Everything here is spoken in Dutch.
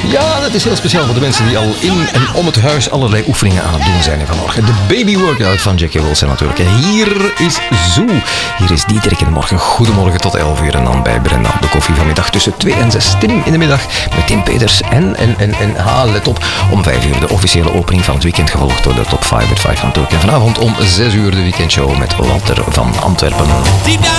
Ja, dat is heel speciaal voor de mensen die al in en om het huis allerlei oefeningen aan het doen zijn vanmorgen. De baby workout van Jackie Wilson natuurlijk. Hier is Zoo. Hier is Diederik in de morgen. Goedemorgen tot 11 uur en dan bij Brenda op de koffie vanmiddag tussen 2 en 6. Tim in de middag met Tim Peters en let op, om 5 uur de officiële opening van het weekend gevolgd door de Top 5 met 5 natuurlijk. En vanavond om 6 uur de weekendshow met Walter van Antwerpen.